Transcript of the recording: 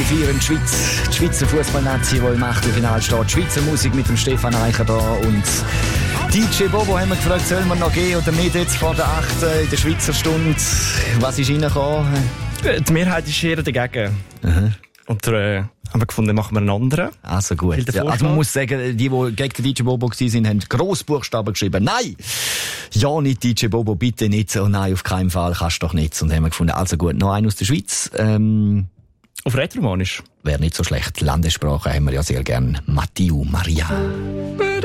feiern die Schweiz. Die Schweizer Fußballnazi, die im Achtelfinale steht. Die Schweizer Musik mit dem Stefan Eicher da. Und DJ Bobo haben wir gefragt, sollen wir noch gehen oder nicht jetzt vor der 8. in der Schweizer Stunde. Was ist reingekommen? Die Mehrheit ist eher dagegen. Aha. Und haben wir gefunden, machen wir einen anderen. Also gut. Ja, also man muss sagen, die gegen den DJ Bobo waren, haben Grossbuchstaben geschrieben. Nein! Ja, nicht DJ Bobo, bitte nicht. Oh nein, auf keinen Fall, kannst du doch nicht. Und haben wir gefunden, also gut, noch einen aus der Schweiz. Auf Rätoromanisch. Wäre nicht so schlecht. Landessprache haben wir ja sehr gern. Mathieu Maria.